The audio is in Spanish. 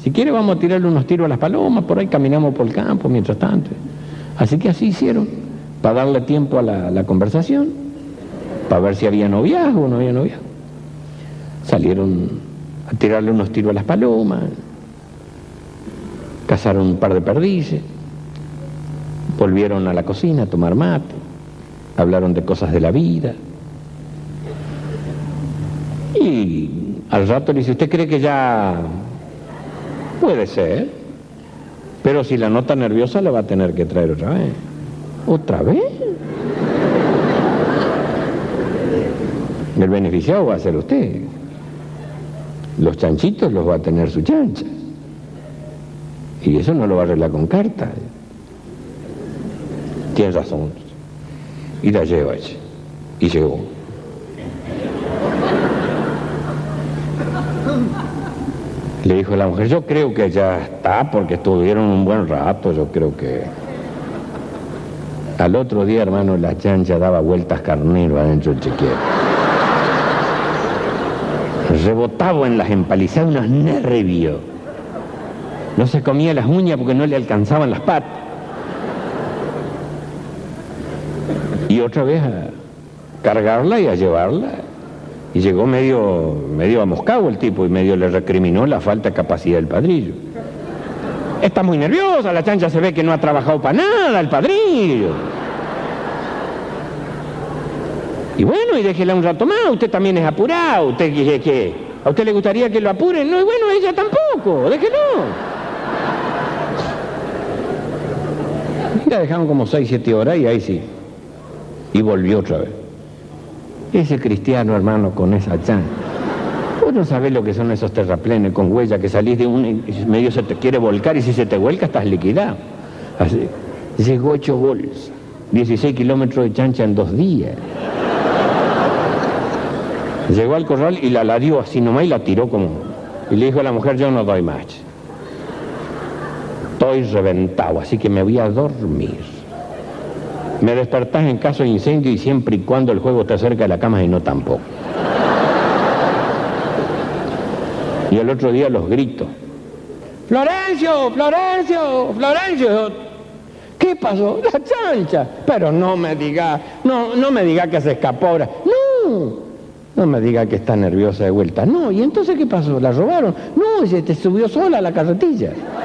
Si quiere vamos a tirarle unos tiros a las palomas, por ahí caminamos por el campo mientras tanto. Así que así hicieron, para darle tiempo a la conversación, para ver si había noviazgo o no había noviazgo. Salieron a tirarle unos tiros a las palomas, cazaron un par de perdices, volvieron a la cocina a tomar mate, hablaron de cosas de la vida. Y al rato le dice, ¿usted cree que ya puede ser? Pero si la nota nerviosa la va a tener que traer otra vez. ¿Otra vez? El beneficiado va a ser usted. Los chanchitos los va a tener su chancha. Y eso no lo va a arreglar con carta. Tienes razón. Y la lleva ella. Y llegó. Le dijo la mujer, yo creo que ya está, porque estuvieron un buen rato, yo creo que... Al otro día, hermano, la chancha daba vueltas carnero adentro del chiquero. Rebotaba en las empalizadas unos nervios. No se comía las uñas porque no le alcanzaban las patas. Y otra vez a cargarla y a llevarla. Y llegó medio amoscado el tipo y medio le recriminó la falta de capacidad del padrillo. Está muy nerviosa, la chancha se ve que no ha trabajado para nada el padrillo. Y bueno, y déjela un rato más, usted también es apurado, usted que ¿a usted le gustaría que lo apuren? No, y bueno, ella tampoco, déjelo. Y la dejaron como 6, 7 horas y ahí sí. Y volvió otra vez. Ese cristiano, hermano, con esa chancha. Vos no sabés lo que son esos terraplenes con huella, que salís de un y medio se te quiere volcar y si se te vuelca estás liquidado. Así. Llegó hecho bolsa. 16 kilómetros de chancha en 2 días. Llegó al corral y la dio así nomás y la tiró como... Y le dijo a la mujer, yo no doy más. Estoy reventado, así que me voy a dormir. Me despertás en caso de incendio y siempre y cuando el juego esté cerca de la cama y no tampoco. Y el otro día los gritos. ¡Florencio! ¡Florencio! ¡Florencio! ¿Qué pasó? La chancha. Pero no me diga que se escapó ahora. No me diga que está nerviosa de vuelta. No, ¿y entonces qué pasó? ¿La robaron? No, se te subió sola a la carretilla.